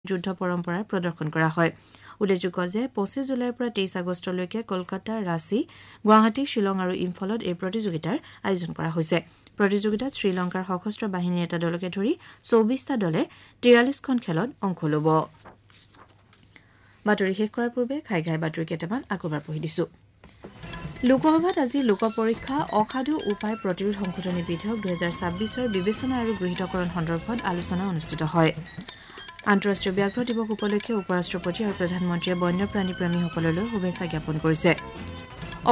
যুদ্ধ পৰম্পৰাৰ প্ৰদৰ্শন কৰা হয় উল্লেখযোগ্য যে 25 জুলাইৰ পৰা 23 আগষ্টলৈকে কলকাতা ৰাঁচী গুৱাহাটী শিলং আৰু ইম্ফলত এই প্ৰতিযোগিতাৰ আয়োজন কৰা হৈছে প্ৰতিযোগিতাত শ্ৰীলংকাৰ সশস্ত্ৰ বাহিনীৰ এটা দলকে ধৰি 24টা দলে 43খন খেলত অংশ ল'ব বাতৰি শেষ কৰাৰ পূৰ্বে ঘাই বাতৰি কেইটামান আকবাৰ পঢ়ি দিছো লোকসভাত আজি লোক পৰীক্ষা অসাধু উপায় প্ৰতিৰোধ সংশোধনী বিধেয়ক 2026ৰ বিবেচনা আৰু গৃহীতকৰণ সন্দৰ্ভত আলোচনা অনুষ্ঠিত হয় আন্তঃৰাষ্ট্ৰীয় ব্যাঘ্ৰ দিৱস উপলক্ষে উপৰাষ্ট্ৰপতি আৰু প্ৰধানমন্ত্ৰীয়ে বন্যপ্ৰাণী প্ৰেমীসকললৈ শুভেচ্ছা জ্ঞাপন কৰিছে